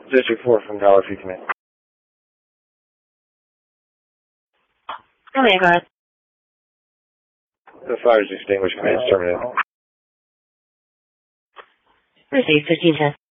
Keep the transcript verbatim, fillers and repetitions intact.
District four from Dollar Tree Command. Oh, yeah, go ahead. The fire's extinguished. Command's terminated. Received, fifteen ten.